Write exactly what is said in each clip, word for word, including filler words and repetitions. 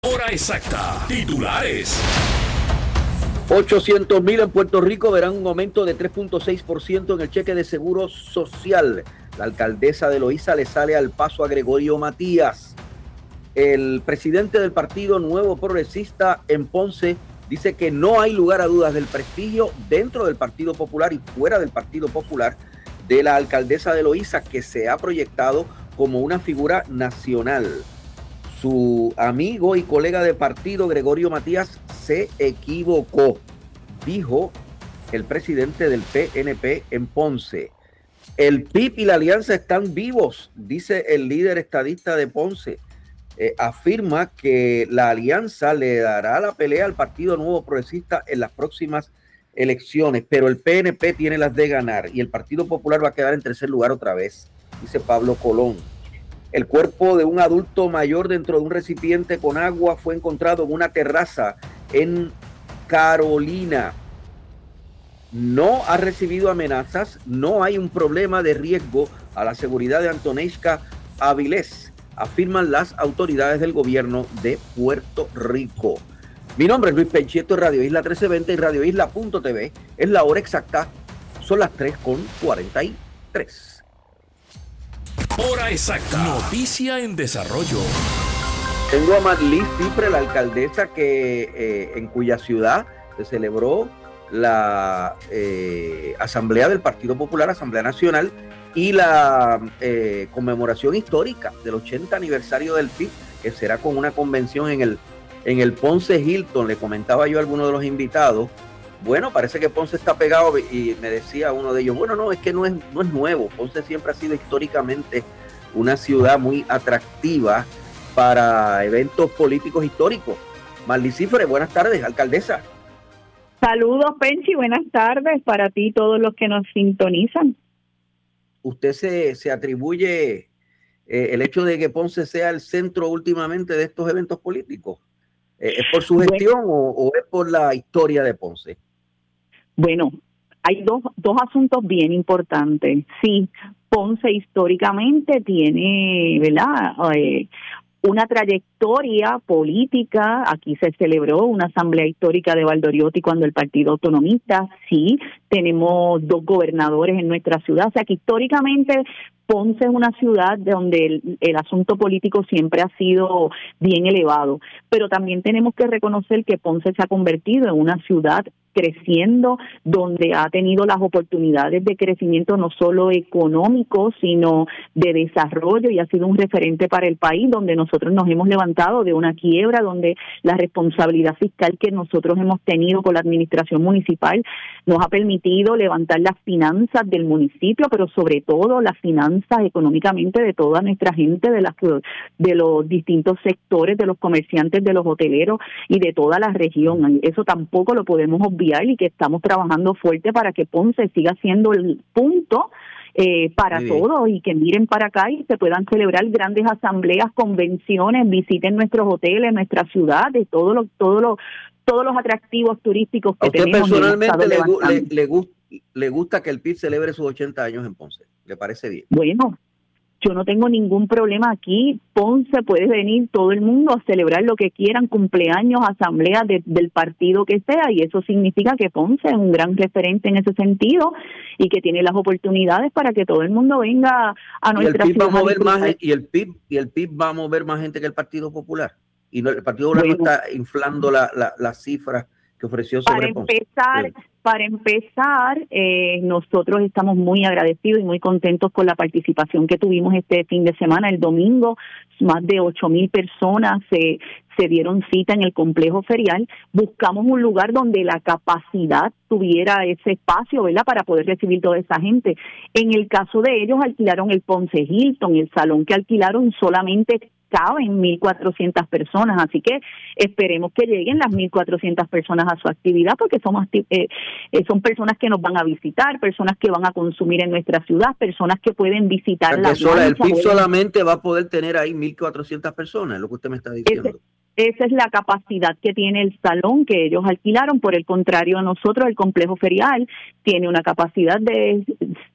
Hora exacta. Titulares. ochocientos mil en Puerto Rico verán un aumento de tres punto seis por ciento en el cheque de seguro social. La alcaldesa de Loíza le sale al paso a Gregorio Matías. El presidente del Partido Nuevo Progresista en Ponce dice que no hay lugar a dudas del prestigio dentro del Partido Popular y fuera del Partido Popular de la alcaldesa de Loíza, que se ha proyectado como una figura nacional. Su amigo y colega de partido, Gregorio Matías, se equivocó, dijo el presidente del P N P en Ponce. El P I B y la alianza están vivos, dice el líder estadista de Ponce. Eh, afirma que la alianza le dará la pelea al Partido Nuevo Progresista en las próximas elecciones, pero el P N P tiene las de ganar y el Partido Popular va a quedar en tercer lugar otra vez, dice Pablo Colón. El cuerpo de un adulto mayor dentro de un recipiente con agua fue encontrado en una terraza en Carolina. No ha recibido amenazas, no hay un problema de riesgo a la seguridad de Antoneishka Avilés, afirman las autoridades del gobierno de Puerto Rico. Mi nombre es Luis Penchi, esto es Radio Isla trece veinte y Radio Isla punto t v. Es la hora exacta, son las tres con cuarenta y tres. Hora exacta. Noticia en desarrollo. Tengo a Marlís Cifre, la alcaldesa que eh, en cuya ciudad se celebró la eh, Asamblea del Partido Popular, Asamblea Nacional, y la eh, conmemoración histórica del ochenta aniversario del P I B, que será con una convención en el, en el Ponce Hilton. Le comentaba yo a alguno de los invitados, bueno, parece que Ponce está pegado, y me decía uno de ellos, bueno, no, es que no es, no es nuevo. Ponce siempre ha sido históricamente una ciudad muy atractiva para eventos políticos históricos. Marlís Cifre, buenas tardes, alcaldesa. Saludos, Penchi, buenas tardes para ti y todos los que nos sintonizan. ¿Usted se, se atribuye eh, el hecho de que Ponce sea el centro últimamente de estos eventos políticos? Eh, ¿Es por su gestión bueno, o, o es por la historia de Ponce? Bueno, hay dos, dos asuntos bien importantes. Sí, Ponce históricamente tiene, ¿verdad?, Eh, una trayectoria política. Aquí se celebró una asamblea histórica de Valdoriotti cuando el Partido Autonomista. Sí, tenemos dos gobernadores en nuestra ciudad. O sea que históricamente Ponce es una ciudad donde el, el asunto político siempre ha sido bien elevado. Pero también tenemos que reconocer que Ponce se ha convertido en una ciudad creciendo, donde ha tenido las oportunidades de crecimiento no solo económico, sino de desarrollo, y ha sido un referente para el país, donde nosotros nos hemos levantado de una quiebra, donde la responsabilidad fiscal que nosotros hemos tenido con la administración municipal nos ha permitido levantar las finanzas del municipio, pero sobre todo las finanzas económicamente de toda nuestra gente, de las de los distintos sectores, de los comerciantes, de los hoteleros y de toda la región. Eso tampoco lo podemos obviar, y que estamos trabajando fuerte para que Ponce siga siendo el punto eh, para todos, y que miren para acá y se puedan celebrar grandes asambleas, convenciones, visiten nuestros hoteles, nuestra ciudad, de todos los todos los todos los atractivos turísticos que ¿A usted tenemos. Personalmente le, le, le, gusta, le gusta que el P I B celebre sus ochenta años en Ponce? ¿Le parece bien? Bueno, yo no tengo ningún problema aquí. Ponce, puede venir todo el mundo a celebrar lo que quieran, cumpleaños, asambleas de, del partido que sea, y eso significa que Ponce es un gran referente en ese sentido y que tiene las oportunidades para que todo el mundo venga a nuestra ciudad. Va a mover más, y el P I B y el P I B va a mover más gente que el Partido Popular, y no, el Partido Popular bueno, no está inflando la, la, las cifras que ofreció sobre para empezar Ponce. Para empezar, eh, nosotros estamos muy agradecidos y muy contentos con la participación que tuvimos este fin de semana. El domingo, más de ocho mil personas se, se dieron cita en el complejo ferial. Buscamos un lugar donde la capacidad tuviera ese espacio, ¿verdad?, para poder recibir toda esa gente. En el caso de ellos, alquilaron el Ponce Hilton. El salón que alquilaron solamente caben mil cuatrocientas personas, así que esperemos que lleguen las mil cuatrocientas personas a su actividad, porque somos, eh, eh, son personas que nos van a visitar, personas que van a consumir en nuestra ciudad, personas que pueden visitar la sola, el P I B solamente va a poder tener ahí mil cuatrocientas personas, es lo que usted me está diciendo. Ese, esa es la capacidad que tiene el salón que ellos alquilaron. Por el contrario, nosotros, el complejo ferial, tiene una capacidad de,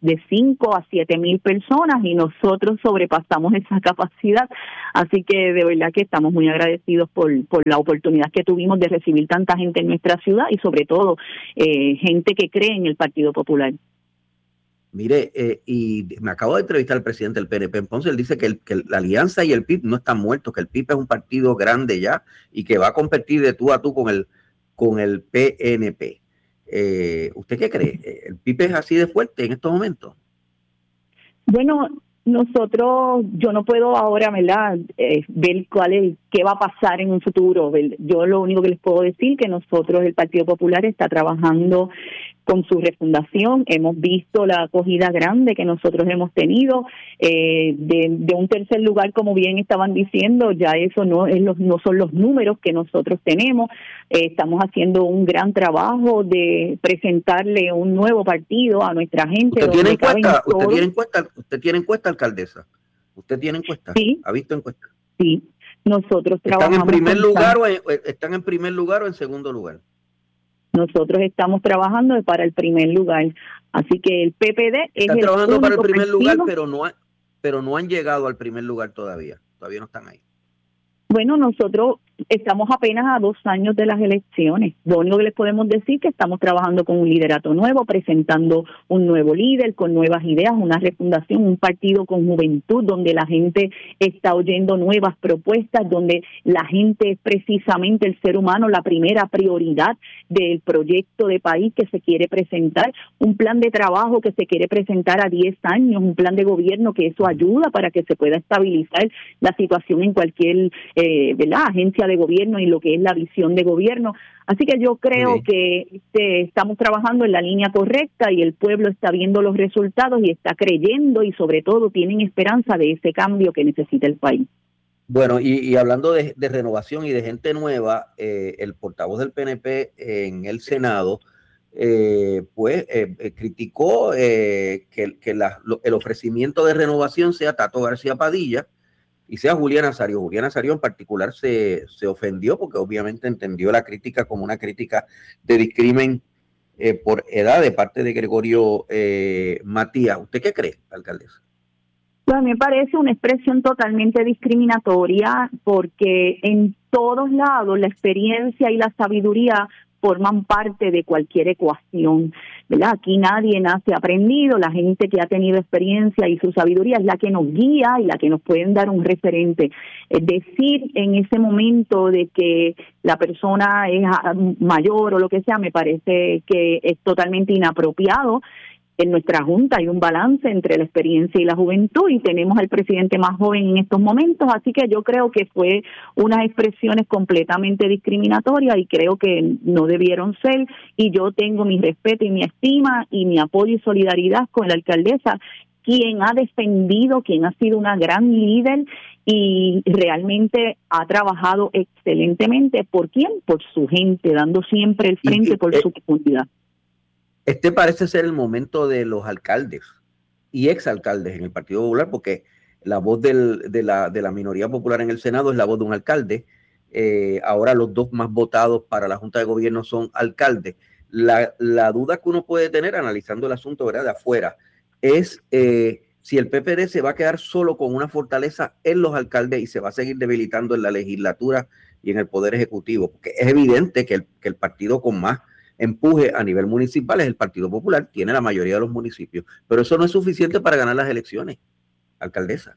de cinco a siete mil personas y nosotros sobrepasamos esa capacidad. Así que de verdad que estamos muy agradecidos por, por la oportunidad que tuvimos de recibir tanta gente en nuestra ciudad y sobre todo eh, gente que cree en el Partido Popular. Mire, eh, y me acabo de entrevistar al presidente del P N P en Ponce. Él dice que, el, que la Alianza y el P I B no están muertos, que el P I B es un partido grande ya y que va a competir de tú a tú con el, con el P N P. Eh, ¿Usted qué cree? ¿El P I B es así de fuerte en estos momentos? Bueno, nosotros, yo no puedo ahora, ¿verdad?, eh, ver cuál es, qué va a pasar en un futuro. Yo lo único que les puedo decir que nosotros, el Partido Popular, está trabajando con su refundación. Hemos visto la acogida grande que nosotros hemos tenido eh, de, de un tercer lugar, como bien estaban diciendo. Ya eso no es los, no son los números que nosotros tenemos. Eh, estamos haciendo un gran trabajo de presentarle un nuevo partido a nuestra gente. ¿Usted tiene encuesta? Todo. ¿Usted tiene encuesta? ¿Usted tiene encuesta, alcaldesa? ¿Usted tiene encuesta? Sí. ¿Ha visto encuesta? Sí. Nosotros trabajamos. ¿Están en primer lugar o en, están en primer lugar o en segundo lugar? Nosotros estamos trabajando para el primer lugar. Así que el P P D es Están el trabajando para el primer partido. lugar, pero no, ha, pero no han llegado al primer lugar todavía. Todavía no están ahí. Bueno, nosotros estamos apenas a dos años de las elecciones. Lo único que les podemos decir es que estamos trabajando con un liderato nuevo, presentando un nuevo líder con nuevas ideas, una refundación, un partido con juventud, donde la gente está oyendo nuevas propuestas, donde la gente es precisamente el ser humano la primera prioridad del proyecto de país que se quiere presentar, un plan de trabajo que se quiere presentar a diez años, un plan de gobierno que eso ayuda para que se pueda estabilizar la situación en cualquier eh, ¿verdad? agencia de gobierno y lo que es la visión de gobierno. Así que yo creo sí. que este, estamos trabajando en la línea correcta y el pueblo está viendo los resultados y está creyendo y sobre todo tienen esperanza de ese cambio que necesita el país. Bueno, y, y hablando de, de renovación y de gente nueva, eh, el portavoz del P N P en el Senado eh, pues eh, eh, criticó eh, que, que la, lo, el ofrecimiento de renovación sea Tato García Padilla y sea Julia Nazario. Julia Nazario en particular se, se ofendió porque obviamente entendió la crítica como una crítica de discrimen eh, por edad de parte de Gregorio eh, Matías. ¿Usted qué cree, alcaldesa? Pues a mí me parece una expresión totalmente discriminatoria porque en todos lados la experiencia y la sabiduría forman parte de cualquier ecuación, ¿verdad? Aquí nadie nace aprendido, la gente que ha tenido experiencia y su sabiduría es la que nos guía y la que nos pueden dar un referente. Es decir, en ese momento de que la persona es mayor o lo que sea, me parece que es totalmente inapropiado. En nuestra Junta hay un balance entre la experiencia y la juventud y tenemos al presidente más joven en estos momentos, así que yo creo que fue unas expresiones completamente discriminatorias y creo que no debieron ser, y yo tengo mi respeto y mi estima y mi apoyo y solidaridad con la alcaldesa, quien ha defendido, quien ha sido una gran líder y realmente ha trabajado excelentemente. ¿Por quién? Por su gente, dando siempre el frente y, y, por eh, su comunidad. Este parece ser el momento de los alcaldes y exalcaldes en el Partido Popular, porque la voz del, de, la, de la minoría popular en el Senado es la voz de un alcalde. Eh, ahora los dos más votados para la Junta de Gobierno son alcaldes. La, la duda que uno puede tener analizando el asunto, ¿verdad?, de afuera es eh, si el P P D se va a quedar solo con una fortaleza en los alcaldes y se va a seguir debilitando en la legislatura y en el Poder Ejecutivo, porque es evidente que el, que el partido con más empuje a nivel municipal es el Partido Popular, tiene la mayoría de los municipios, pero eso no es suficiente para ganar las elecciones, alcaldesa.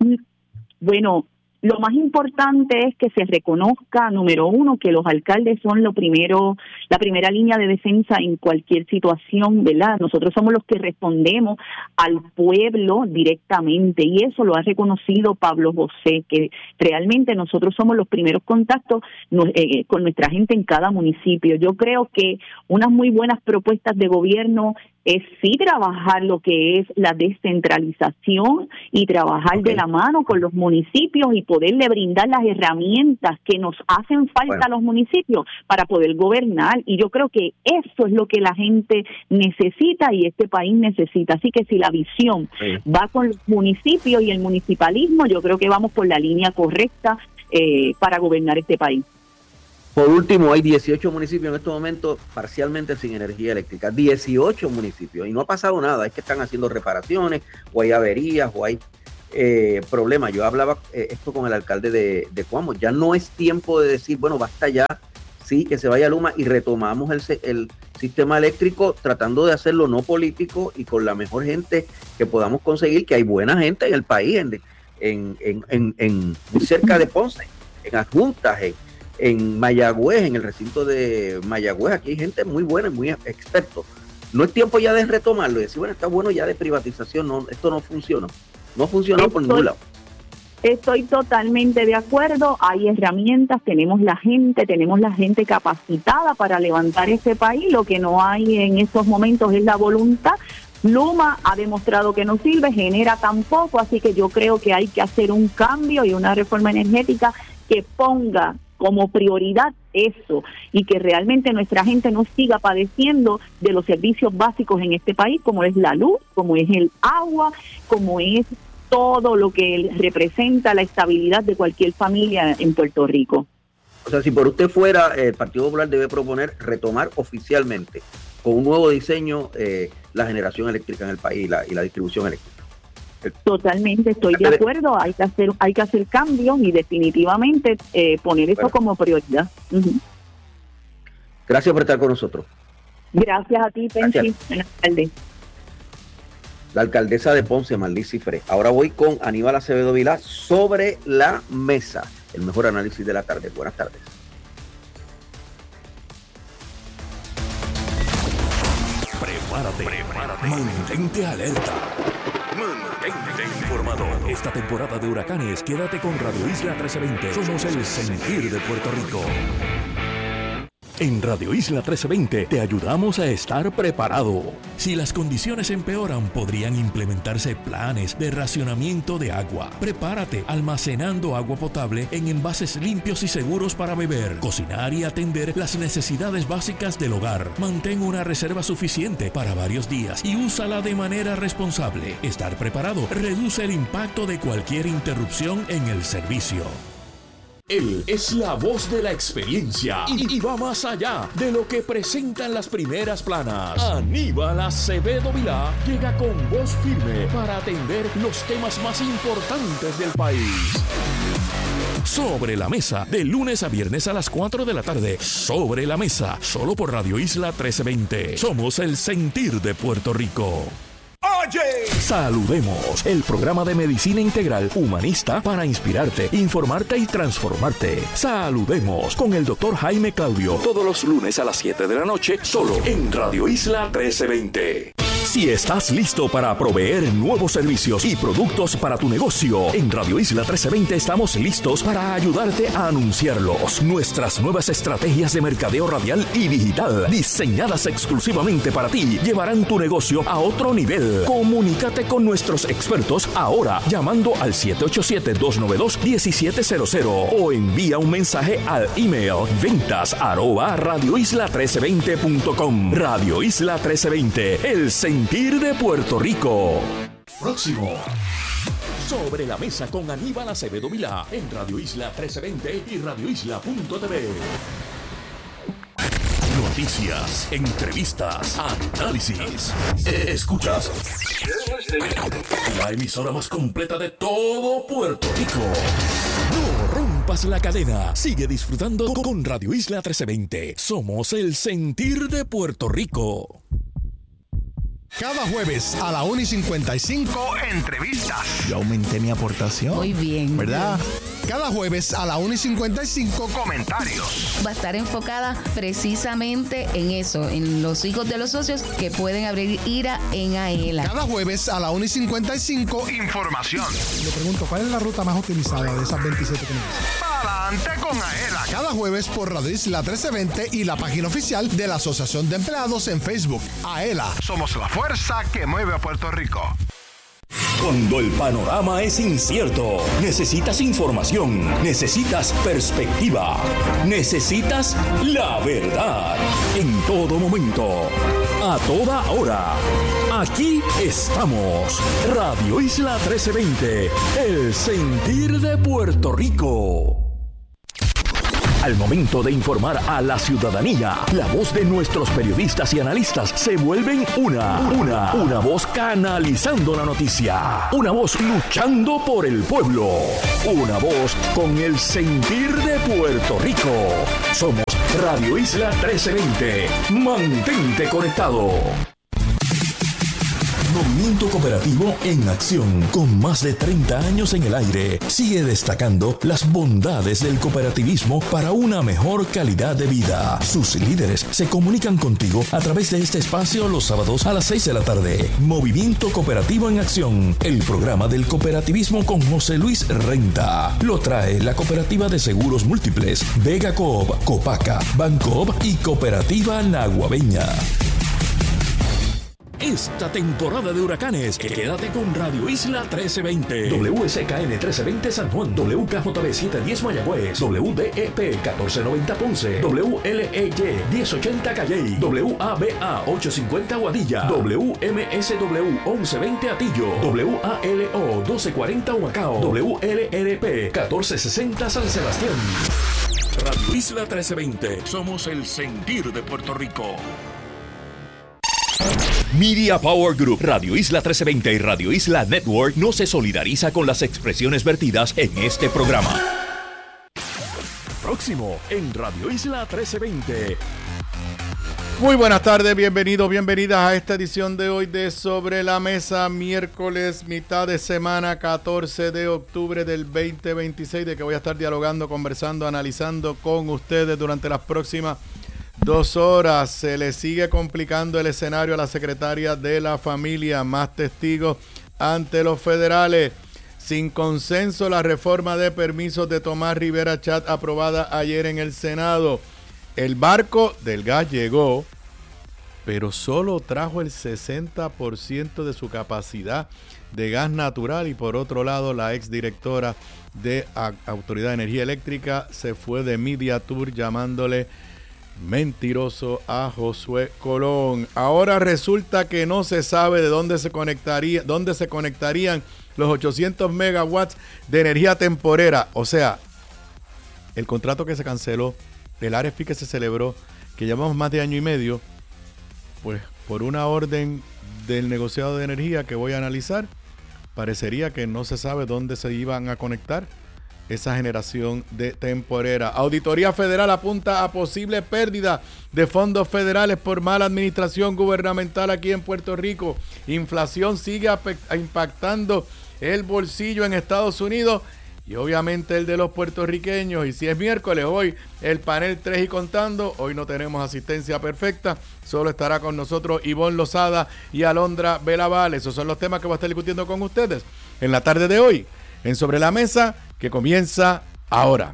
Bueno, lo más importante es que se reconozca, número uno, que los alcaldes son lo primero, la primera línea de defensa en cualquier situación, ¿verdad? Nosotros somos los que respondemos al pueblo directamente y eso lo ha reconocido Pablo José, que realmente nosotros somos los primeros contactos eh, con nuestra gente en cada municipio. Yo creo que unas muy buenas propuestas de gobierno es sí trabajar lo que es la descentralización y trabajar okay. de la mano con los municipios y poderle brindar las herramientas que nos hacen falta bueno. a los municipios para poder gobernar. Y yo creo que eso es lo que la gente necesita y este país necesita. Así que si la visión sí. va con los municipios y el municipalismo, yo creo que vamos por la línea correcta eh, para gobernar este país. Por último, hay dieciocho municipios en estos momentos parcialmente sin energía eléctrica. dieciocho municipios. Y no ha pasado nada. Es que están haciendo reparaciones, o hay averías, o hay eh, problemas. Yo hablaba eh, esto con el alcalde de, de Cuamo. Ya no es tiempo de decir, bueno, basta ya, sí, que se vaya Luma y retomamos el, el sistema eléctrico tratando de hacerlo no político y con la mejor gente que podamos conseguir, que hay buena gente en el país, en, en, en, en, en muy cerca de Ponce, en Adjuntas, en En Mayagüez, en el recinto de Mayagüez, aquí hay gente muy buena y muy experto. No es tiempo ya de retomarlo y decir, bueno, está bueno ya de privatización, no, esto no funciona. No funcionó por ningún lado. Estoy totalmente de acuerdo, hay herramientas, tenemos la gente, tenemos la gente capacitada para levantar ese país, lo que no hay en estos momentos es la voluntad. Luma ha demostrado que no sirve, genera tampoco, así que yo creo que hay que hacer un cambio y una reforma energética que ponga como prioridad eso y que realmente nuestra gente no siga padeciendo de los servicios básicos en este país, como es la luz, como es el agua, como es todo lo que representa la estabilidad de cualquier familia en Puerto Rico. O sea, si por usted fuera, el Partido Popular debe proponer retomar oficialmente con un nuevo diseño eh, la generación eléctrica en el país y la, y la distribución eléctrica. Totalmente, estoy de acuerdo, hay que hacer hay que hacer cambios y definitivamente eh, poner eso bueno. como prioridad. Uh-huh. Gracias por estar con nosotros. Gracias a ti, Pensi. Buenas tardes. La alcaldesa de Ponce, Marlís Cifré. Ahora voy con Aníbal Acevedo Vilá sobre la mesa. El mejor análisis de la tarde. Buenas tardes. Prepárate, prepárate. Mantente alerta. Mantente informado. Esta temporada de huracanes, quédate con Radio Isla trece veinte. Somos el sentir de Puerto Rico. En Radio Isla trece veinte te ayudamos a estar preparado. Si las condiciones empeoran, podrían implementarse planes de racionamiento de agua. Prepárate almacenando agua potable en envases limpios y seguros para beber, cocinar y atender las necesidades básicas del hogar. Mantén una reserva suficiente para varios días y úsala de manera responsable. Estar preparado reduce el impacto de cualquier interrupción en el servicio. Él es la voz de la experiencia y, y va más allá de lo que presentan las primeras planas. Aníbal Acevedo Vilá llega con voz firme para atender los temas más importantes del país. Sobre la Mesa, de lunes a viernes a las cuatro de la tarde. Sobre la Mesa, solo por Radio Isla trece veinte. Somos el sentir de Puerto Rico. Oye, saludemos, el programa de medicina integral humanista para inspirarte, informarte y transformarte. Saludemos con el doctor Jaime Claudio, todos los lunes a las siete de la noche, solo en Radio Isla trece veinte. Si estás listo para proveer nuevos servicios y productos para tu negocio, en Radio Isla trece veinte estamos listos para ayudarte a anunciarlos. Nuestras nuevas estrategias de mercadeo radial y digital, diseñadas exclusivamente para ti, llevarán tu negocio a otro nivel. Comunícate con nuestros expertos ahora llamando al siete ocho siete, dos nueve dos, uno siete cero cero o envía un mensaje al email ventas arroba radio isla trece veinte punto com. Radio Isla trece veinte, el sentir de Puerto Rico. Próximo. Sobre la Mesa con Aníbal Acevedo Vilá en Radio Isla trece veinte y radio isla punto t v. Noticias, entrevistas, análisis. Escuchas la emisora más completa de todo Puerto Rico. No rompas la cadena. Sigue disfrutando con Radio Isla trece veinte. Somos el sentir de Puerto Rico. Cada jueves a la una y cincuenta y cinco, entrevistas. Yo aumenté mi aportación. Muy bien. ¿Verdad? Cada jueves a la una y cincuenta y cinco, comentarios. Va a estar enfocada precisamente en eso, en los hijos de los socios que pueden abrir IRA en AELA. Cada jueves a la una y cincuenta y cinco, información. Le pregunto, ¿cuál es la ruta más utilizada de esas veintisiete que me dicen? Adelante con AELA. Cada jueves por Radio Isla trece veinte y la página oficial de la Asociación de Empleados en Facebook. AELA, somos la fuerza que mueve a Puerto Rico. Cuando el panorama es incierto, necesitas información, necesitas perspectiva, necesitas la verdad. En todo momento, a toda hora. Aquí estamos. Radio Isla trece veinte, el sentir de Puerto Rico. Al momento de informar a la ciudadanía, la voz de nuestros periodistas y analistas se vuelven una, una, una voz canalizando la noticia, una voz luchando por el pueblo, una voz con el sentir de Puerto Rico. Somos Radio Isla trece veinte. Mantente conectado. Movimiento Cooperativo en acción, con más de treinta años en el aire, sigue destacando las bondades del cooperativismo para una mejor calidad de vida. Sus líderes se comunican contigo a través de este espacio los sábados a las seis de la tarde. Movimiento Cooperativo en acción, el programa del cooperativismo con José Luis Renta. Lo trae la Cooperativa de Seguros Múltiples, Vega Coop, Copaca, Bancoop y Cooperativa Naguabeña. Esta temporada de huracanes, quédate con Radio Isla trece veinte. W S K N trece veinte San Juan, W K J B setecientos diez Mayagüez, W D E P catorce noventa Ponce, W L E Y diez ochenta Calley, W A B A ochocientos cincuenta Guadilla, W M S W once veinte Atillo, W A L O doce cuarenta Humacao, W L R P catorce sesenta San Sebastián. Radio Isla trece veinte. Somos el sentir de Puerto Rico. Media Power Group, Radio Isla trece veinte y Radio Isla Network no se solidariza con las expresiones vertidas en este programa. Próximo en Radio Isla trece veinte. Muy buenas tardes, bienvenidos, bienvenidas a esta edición de hoy de Sobre la Mesa, miércoles, mitad de semana, catorce de octubre del veinte veintiséis, de que voy a estar dialogando, conversando, analizando con ustedes durante las próximas Dos horas. Se le sigue complicando el escenario a la secretaria de la familia. Más testigos ante los federales. Sin consenso, la reforma de permisos de Tomás Rivera Chat aprobada ayer en el Senado. El barco del gas llegó, pero solo trajo el sesenta por ciento de su capacidad de gas natural. Y por otro lado, la exdirectora de Autoridad de Energía Eléctrica se fue de Media Tour llamándole mentiroso a Josué Colón. Ahora resulta que no se sabe de dónde se conectaría, dónde se conectarían los ochocientos megawatts de energía temporera. O sea, el contrato que se canceló, el R F P que se celebró, que llevamos más de año y medio, pues por una orden del negociado de energía que voy a analizar, parecería que no se sabe dónde se iban a conectar esa generación de temporera. Auditoría Federal apunta a posible pérdida de fondos federales por mala administración gubernamental aquí en Puerto Rico. Inflación sigue impactando el bolsillo en Estados Unidos y obviamente el de los puertorriqueños. Y si es miércoles, hoy el panel tres y contando. Hoy no tenemos asistencia perfecta, solo estará con nosotros Ivonne Lozada y Alondra Belaval. Esos son los temas que voy a estar discutiendo con ustedes en la tarde de hoy en Sobre la Mesa, que comienza ahora.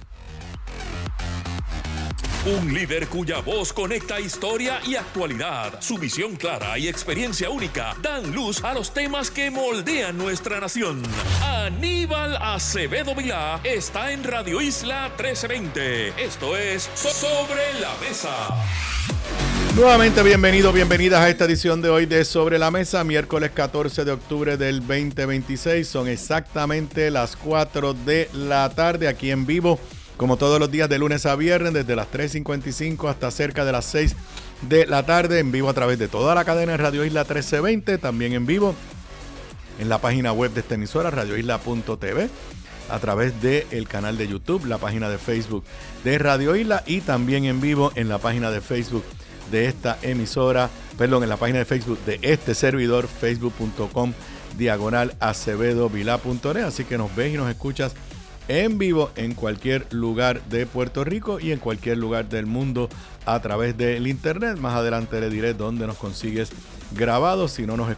Un líder cuya voz conecta historia y actualidad. Su visión clara y experiencia única dan luz a los temas que moldean nuestra nación. Aníbal Acevedo Vilá está en Radio Isla trece veinte. Esto es Sobre la Mesa. Nuevamente bienvenidos, bienvenidas a esta edición de hoy de Sobre la Mesa, miércoles catorce de octubre del veinte veintiséis. Son exactamente las cuatro de la tarde aquí en vivo, como todos los días de lunes a viernes, desde las tres cincuenta y cinco hasta cerca de las seis de la tarde, en vivo a través de toda la cadena de Radio Isla trece veinte, también en vivo en la página web de esta emisora, radio isla punto t v, a través del canal de YouTube, la página de Facebook de Radio Isla y también en vivo en la página de Facebook de esta emisora, perdón, en la página de Facebook de este servidor, facebook punto com diagonal acevedo vilá punto net. Así que nos ves y nos escuchas en vivo en cualquier lugar de Puerto Rico y en cualquier lugar del mundo a través del internet. Más adelante le diré dónde nos consigues grabados si no nos